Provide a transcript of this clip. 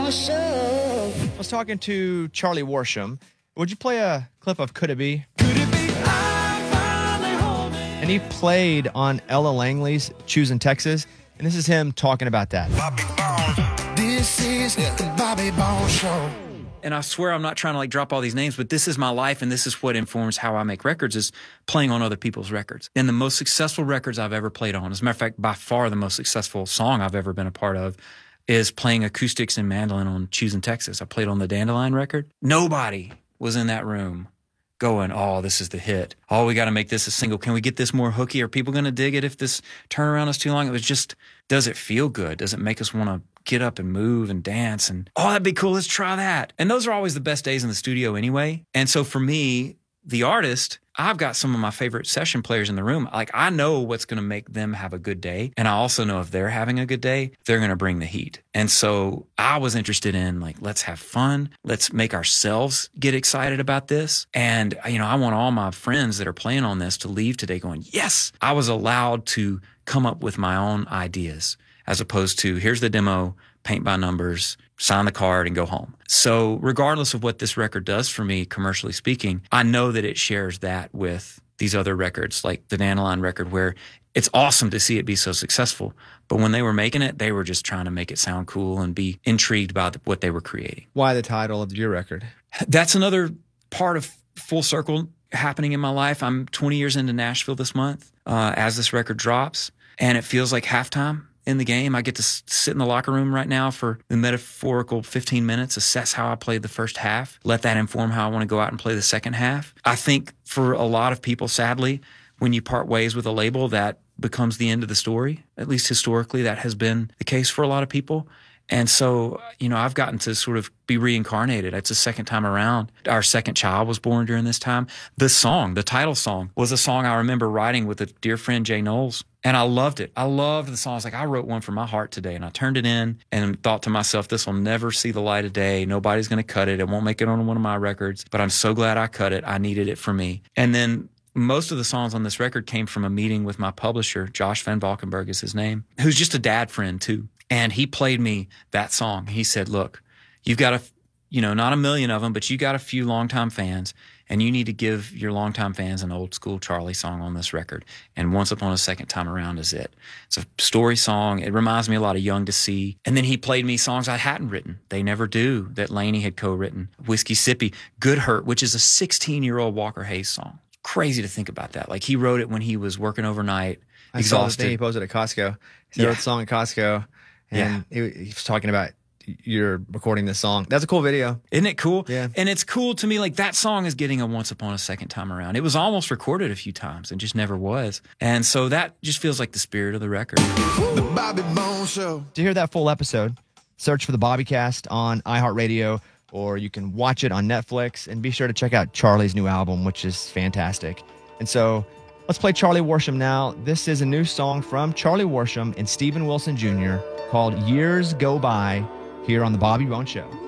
I was talking to Charlie Worsham. Would you play a clip of Could It Be? And he played on Ella Langley's Choosing Texas. And this is him talking about that. Bobby Bones. This is the Bobby Bones Show. And I swear I'm not trying to drop all these names, but this is my life and this is what informs how I make records, is playing on other people's records. And the most successful records I've ever played on, as a matter of fact, by far the most successful song I've ever been a part of, is playing acoustics and mandolin on Choosing Texas. I played on the Dandelion record. Nobody was in that room going, oh, this is the hit. Oh, we got to make this a single. Can we get this more hooky? Are people going to dig it if this turnaround is too long? It was just, does it feel good? Does it make us want to get up and move and dance? And, oh, that'd be cool. Let's try that. And those are always the best days in the studio anyway. And so for me, the artist, I've got some of my favorite session players in the room. Like, I know what's going to make them have a good day. And I also know if they're having a good day, they're going to bring the heat. And so I was interested in, let's have fun. Let's make ourselves get excited about this. And, I want all my friends that are playing on this to leave today going, yes, I was allowed to come up with my own ideas, as opposed to, here's the demo, paint by numbers, sign the card, and go home. So regardless of what this record does for me, commercially speaking, I know that it shares that with these other records, like the Dandelion record, where it's awesome to see it be so successful. But when they were making it, they were just trying to make it sound cool and be intrigued by what they were creating. Why the title of your record? That's another part of full circle happening in my life. I'm 20 years into Nashville this month as this record drops, and it feels like halftime in the game. I get to sit in the locker room right now for the metaphorical 15 minutes, assess how I played the first half, let that inform how I want to go out and play the second half. I think for a lot of people, sadly, when you part ways with a label, that becomes the end of the story. At least historically, that has been the case for a lot of people. And so, I've gotten to sort of be reincarnated. It's the second time around. Our second child was born during this time. The song, the title song, was a song I remember writing with a dear friend, Jay Knowles. And I loved it. I loved the song. I was like, I wrote one for my heart today. And I turned it in and thought to myself, this will never see the light of day. Nobody's going to cut it. It won't make it on one of my records. But I'm so glad I cut it. I needed it for me. And then most of the songs on this record came from a meeting with my publisher. Josh Van Valkenburg is his name, who's just a dad friend too. And he played me that song. He said, look, you've got not a million of them, but you got a few longtime fans, and you need to give your longtime fans an old school Charlie song on this record. And Once Upon a Second Time Around is it. It's a story song. It reminds me a lot of Young to See. And then he played me songs I hadn't written. They Never Do, that Laney had co-written. Whiskey Sippy, Good Hurt, which is a 16-year-old Walker Hayes song. Crazy to think about that. Like, he wrote it when he was working overnight, exhausted. I saw the thing he posted at Costco. He wrote the song at Costco. And he was talking about you're recording this song. That's a cool video. Isn't it cool? Yeah. And it's cool to me, that song is getting a Once Upon a Second Time Around. It was almost recorded a few times and just never was. And so that just feels like the spirit of the record. The Bobby Bones Show. To hear that full episode, search for the Bobbycast on iHeartRadio, or you can watch it on Netflix, and be sure to check out Charlie's new album, which is fantastic. And so let's play Charlie Worsham now. This is a new song from Charlie Worsham and Steven Wilson Jr. called Years Go By, here on The Bobby Bones Show.